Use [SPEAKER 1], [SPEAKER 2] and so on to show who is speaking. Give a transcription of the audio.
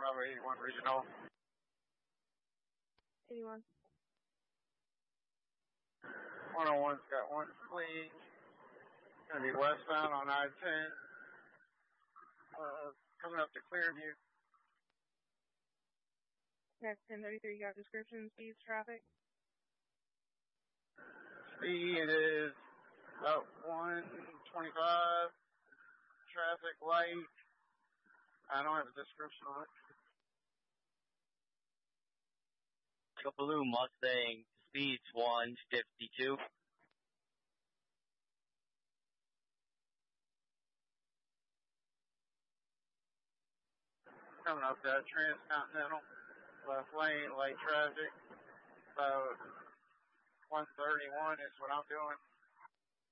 [SPEAKER 1] Bravo 81 Regional.
[SPEAKER 2] 81.
[SPEAKER 1] 101's got one fleet. Going to be westbound on I-10. Coming up to Clearview.
[SPEAKER 2] Next 1033, you got description, speeds, traffic?
[SPEAKER 1] Speed is about 125. Traffic light. I don't have a description on it.
[SPEAKER 3] Blue Mustang, speeds 152.
[SPEAKER 1] Coming up that Transcontinental. Left lane, light traffic. About 131 is what I'm doing.